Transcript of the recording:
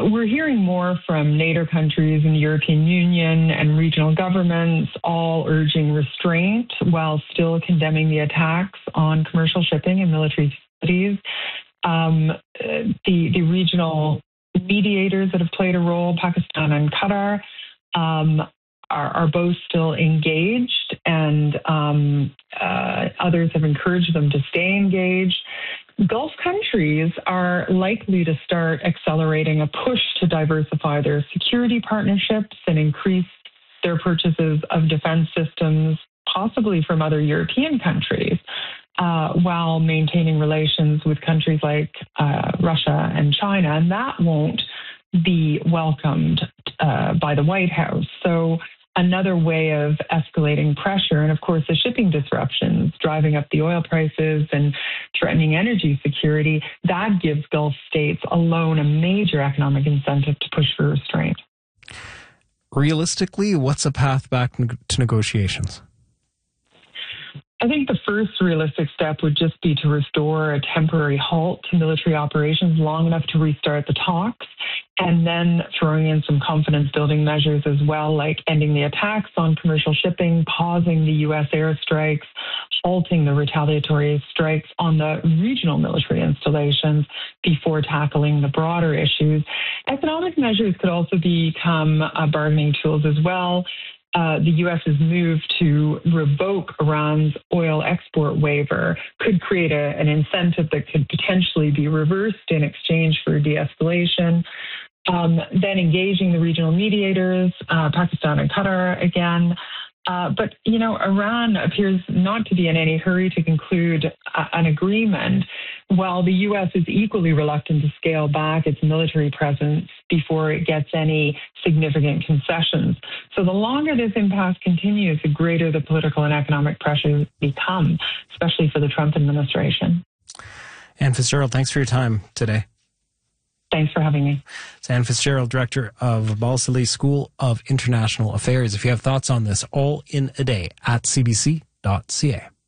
we're hearing more from NATO countries and the European Union and regional governments, all urging restraint while still condemning the attacks on commercial shipping and military facilities. The regional mediators that have played a role, Pakistan and Qatar, are both still engaged, and others have encouraged them to stay engaged. Gulf countries are likely to start accelerating a push to diversify their security partnerships and increase their purchases of defense systems, possibly from other European countries, while maintaining relations with countries like Russia and China. And that won't be welcomed by the White House. So another way of escalating pressure, and of course the shipping disruptions driving up the oil prices and threatening energy security, that gives Gulf states alone a major economic incentive to push for restraint. Realistically, what's a path back to negotiations? I think the first realistic step would just be to restore a temporary halt to military operations long enough to restart the talks, and then throwing in some confidence-building measures as well, like ending the attacks on commercial shipping, pausing the U.S. airstrikes, halting the retaliatory strikes on the regional military installations before tackling the broader issues. Economic measures could also become bargaining tools as well. The U.S.'s move to revoke Iran's oil export waiver could create an incentive that could potentially be reversed in exchange for de-escalation. Then engaging the regional mediators, Pakistan and Qatar again. But, Iran appears not to be in any hurry to conclude an agreement, while the U.S. is equally reluctant to scale back its military presence before it gets any significant concessions. So the longer this impasse continues, the greater the political and economic pressures become, especially for the Trump administration. Anne Fitzgerald, thanks for your time today. Thanks for having me. It's Anne Fitzgerald, director of Balsillie School of International Affairs. If you have thoughts on this, all in a day at cbc.ca.